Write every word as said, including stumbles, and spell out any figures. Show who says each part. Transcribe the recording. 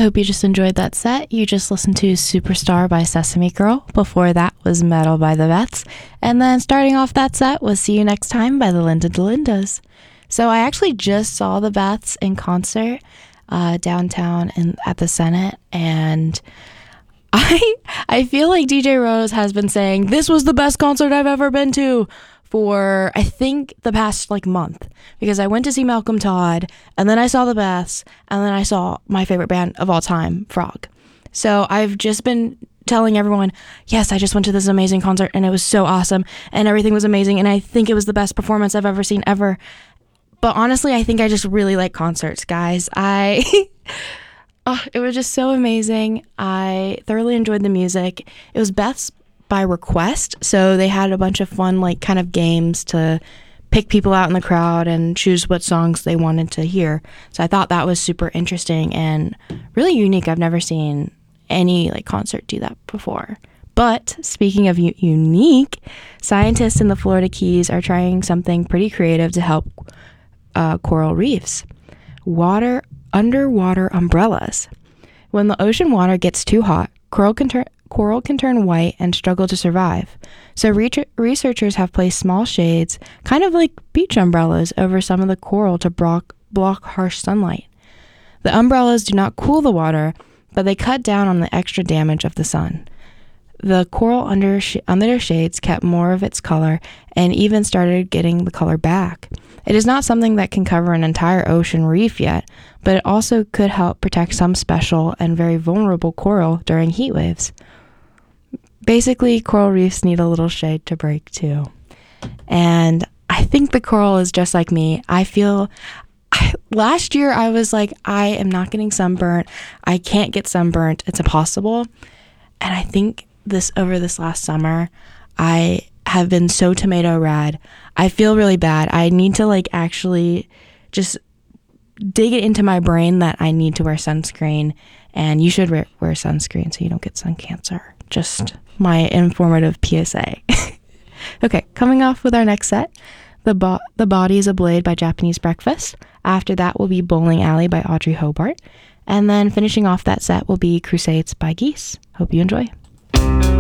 Speaker 1: hope you just enjoyed that set. You just listened to Superstar by Sesame Girl. Before that was Metal by the Vets. And then starting off that set was See You Next Time by the Linda DeLindas. So I actually just saw the Vets in concert uh, downtown in, at the Senate, and I I feel like D J Rose has been saying, this was the best concert I've ever been to, for I think the past like month, because I went to see Malcolm Todd, and then I saw the Beths, and then I saw my favorite band of all time, Frog. So I've just been telling everyone, yes, I just went to this amazing concert and it was so awesome and everything was amazing and I think it was the best performance I've ever seen ever. But honestly, I think I just really like concerts, guys. I oh, it was just so amazing. I thoroughly enjoyed the music. It was Beth's by request, so they had a bunch of fun like kind of games to pick people out in the crowd and choose what songs they wanted to hear. So I thought that was super interesting and really unique. I've never seen any like concert do that before. But speaking of u- unique, scientists in the Florida Keys are trying something pretty creative to help uh, coral reefs. Water underwater umbrellas. When the ocean water gets too hot, coral can turn Coral can turn white and struggle to survive. So re- researchers have placed small shades, kind of like beach umbrellas, over some of the coral to block, block harsh sunlight. The umbrellas do not cool the water, but they cut down on the extra damage of the sun. The coral under, sh- under their shades kept more of its color and even started getting the color back. It is not something that can cover an entire ocean reef yet, but it also could help protect some special and very vulnerable coral during heat waves. Basically, coral reefs need a little shade to break too. And I think the coral is just like me. I feel, I, last year I was like, I am not getting sunburnt. I can't get sunburnt. It's impossible. And I think this over this last summer, I have been so tomato rad. I feel really bad. I need to like actually just dig it into my brain that I need to wear sunscreen, and you should wear, wear sunscreen so you don't get sun cancer. Just my informative P S A. Okay, coming off with our next set, the, Bo- the Body is a Blade by Japanese Breakfast. After that will be Bowling Alley by Audrey Hobart. And then finishing off that set will be Crusades by Geese. Hope you enjoy.